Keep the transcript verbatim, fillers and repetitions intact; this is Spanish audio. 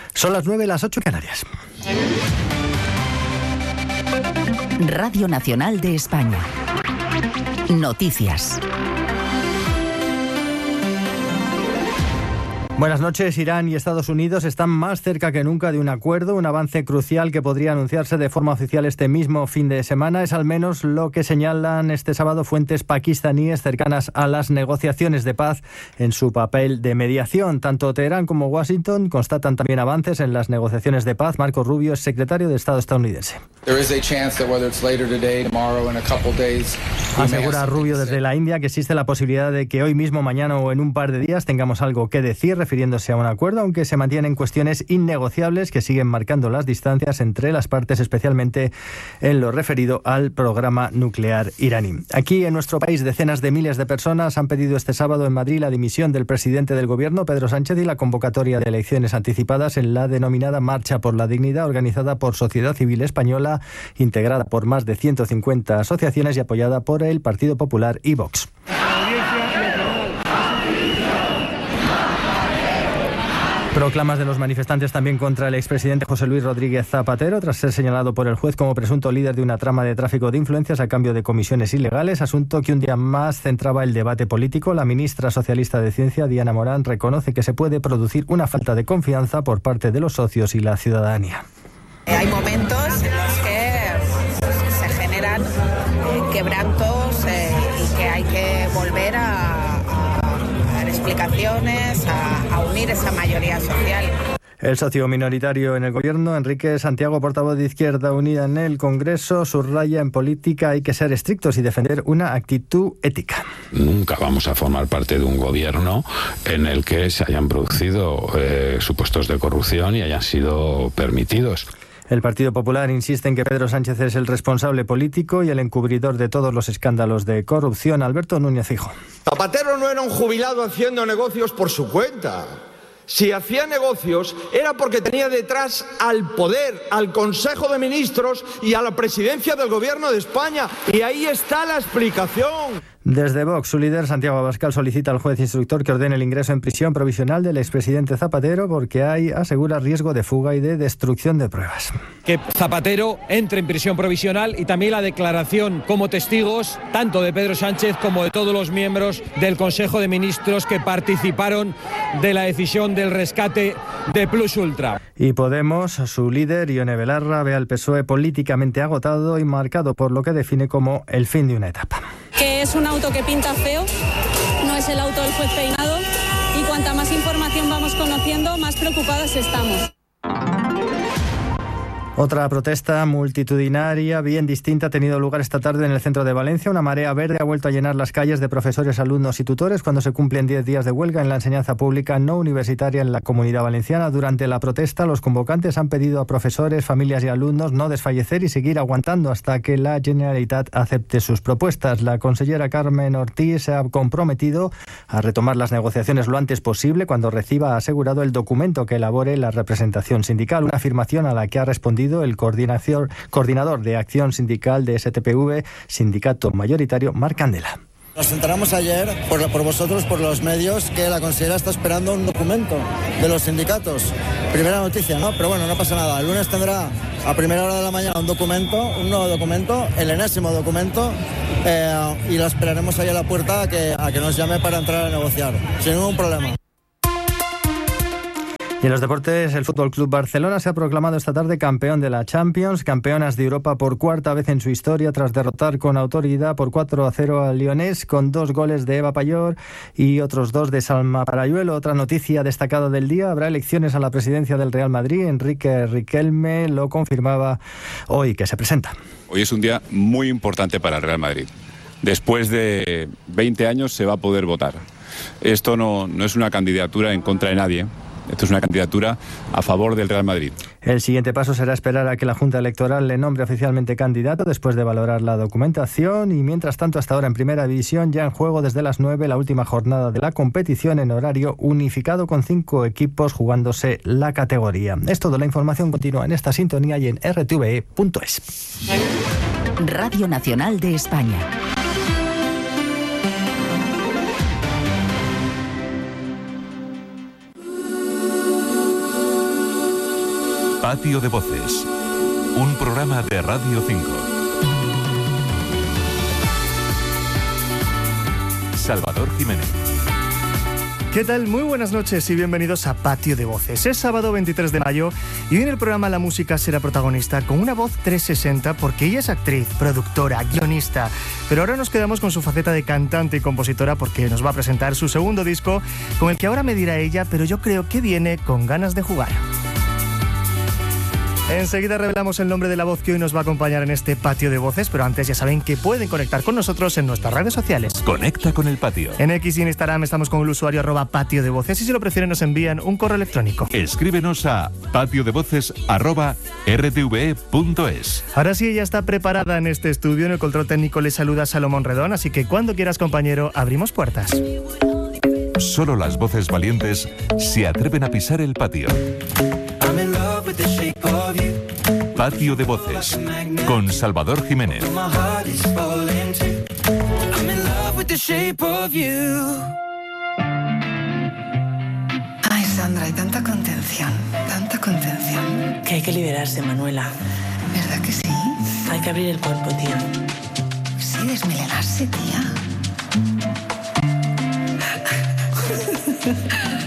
Son las nueve, las ocho Canarias. Radio Nacional de España. Noticias. Buenas noches. Irán y Estados Unidos están más cerca que nunca de un acuerdo, un avance crucial que podría anunciarse de forma oficial este mismo fin de semana. Es al menos lo que señalan este sábado fuentes pakistaníes cercanas a las negociaciones de paz en su papel de mediación. Tanto Teherán como Washington constatan también avances en las negociaciones de paz. Marco Rubio es secretario de Estado estadounidense. Asegura Rubio desde la India que existe la posibilidad de que hoy mismo, mañana o en un par de días tengamos algo que decir, refiriéndose a un acuerdo, aunque se mantienen cuestiones innegociables que siguen marcando las distancias entre las partes, especialmente en lo referido al programa nuclear iraní. Aquí en nuestro país, decenas de miles de personas han pedido este sábado en Madrid la dimisión del presidente del gobierno, Pedro Sánchez, y la convocatoria de elecciones anticipadas en la denominada Marcha por la Dignidad, organizada por Sociedad Civil Española, integrada por más de ciento cincuenta asociaciones y apoyada por el Partido Popular y Vox. Proclamas de los manifestantes también contra el expresidente José Luis Rodríguez Zapatero, tras ser señalado por el juez como presunto líder de una trama de tráfico de influencias a cambio de comisiones ilegales, asunto que un día más centraba el debate político. La ministra socialista de Ciencia, Diana Morán, reconoce que se puede producir una falta de confianza por parte de los socios y la ciudadanía. Hay momentos en los que se generan eh, quebrantos eh, y que hay que volver a explicaciones, a, a unir esa mayoría social. El socio minoritario en el gobierno, Enrique Santiago, portavoz de Izquierda Unida en el Congreso, subraya: en política hay que ser estrictos y defender una actitud ética. Nunca vamos a formar parte de un gobierno en el que se hayan producido eh, supuestos de corrupción y hayan sido permitidos. El Partido Popular insiste en que Pedro Sánchez es el responsable político y el encubridor de todos los escándalos de corrupción. Alberto Núñez Feijóo. Zapatero no era un jubilado haciendo negocios por su cuenta. Si hacía negocios era porque tenía detrás al poder, al Consejo de Ministros y a la presidencia del Gobierno de España. Y ahí está la explicación. Desde Vox, su líder, Santiago Abascal, solicita al juez instructor que ordene el ingreso en prisión provisional del expresidente Zapatero porque hay, asegura, riesgo de fuga y de destrucción de pruebas. Que Zapatero entre en prisión provisional y también la declaración como testigos tanto de Pedro Sánchez como de todos los miembros del Consejo de Ministros que participaron de la decisión del rescate de Plus Ultra. Y Podemos, su líder, Ione Belarra, ve al P S O E políticamente agotado y marcado por lo que define como el fin de una etapa. Que es un auto que pinta feo, no es el auto del juez Peinado, y cuanta más información vamos conociendo, más preocupadas estamos. Otra protesta multitudinaria, bien distinta, ha tenido lugar esta tarde en el centro de Valencia. Una marea verde ha vuelto a llenar las calles de profesores, alumnos y tutores cuando se cumplen diez días de huelga en la enseñanza pública no universitaria en la Comunidad Valenciana. Durante la protesta, los convocantes han pedido a profesores, familias y alumnos no desfallecer y seguir aguantando hasta que la Generalitat acepte sus propuestas. La consellera Carmen Ortiz se ha comprometido a retomar las negociaciones lo antes posible cuando reciba, ha asegurado, el documento que elabore la representación sindical. Una afirmación a la que ha respondido el coordinador de acción sindical de S T P V, sindicato mayoritario, Marc Candela. Nos enteramos ayer, por, por vosotros, por los medios, que la consejera está esperando un documento de los sindicatos. Primera noticia, ¿no? Pero bueno, no pasa nada. El lunes tendrá a primera hora de la mañana un documento, un nuevo documento, el enésimo documento, eh, y la esperaremos ahí a la puerta a que, a que nos llame para entrar a negociar, sin ningún problema. Y en los deportes, el Fútbol Club Barcelona se ha proclamado esta tarde campeón de la Champions, campeonas de Europa por cuarta vez en su historia tras derrotar con autoridad por cuatro a cero al Lyonés con dos goles de Eva Payor y otros dos de Salma Parayuelo. Otra noticia destacada del día: habrá elecciones a la presidencia del Real Madrid. Enrique Riquelme lo confirmaba hoy que se presenta. Hoy es un día muy importante para el Real Madrid. Después de veinte años se va a poder votar. Esto no, no es una candidatura en contra de nadie. Esto es una candidatura a favor del Real Madrid. El siguiente paso será esperar a que la Junta Electoral le nombre oficialmente candidato después de valorar la documentación. Y mientras tanto, hasta ahora en Primera División, ya en juego desde las nueve la última jornada de la competición en horario unificado con cinco equipos jugándose la categoría. Es todo. La información continúa en esta sintonía y en r t v e punto es. Radio Nacional de España. Patio de Voces, un programa de Radio cinco. Salvador Jiménez. ¿Qué tal? Muy buenas noches y bienvenidos a Patio de Voces. Es sábado veintitrés de mayo y hoy en el programa la música será protagonista con una voz trescientos sesenta porque ella es actriz, productora, guionista. Pero ahora nos quedamos con su faceta de cantante y compositora porque nos va a presentar su segundo disco con el que ahora me dirá ella, pero yo creo que viene con ganas de jugar. Enseguida revelamos el nombre de la voz que hoy nos va a acompañar en este Patio de Voces, pero antes ya saben que pueden conectar con nosotros en nuestras redes sociales. Conecta con el patio. En X y en Instagram estamos con el usuario arroba Patio de Voces y si lo prefieren nos envían un correo electrónico. Escríbenos a patiodevoces arroba r t v e punto es. Ahora sí, ella está preparada en este estudio. En el control técnico le saluda Salomón Redón, así que cuando quieras, compañero, abrimos puertas. Solo las voces valientes se atreven a pisar el patio. Patio de Voces, con Salvador Jiménez. Ay, Sandra, hay tanta contención, tanta contención. Que hay que liberarse, Manuela. ¿Verdad que sí? Hay que abrir el cuerpo, tía. Sí, desmelenarse, tía.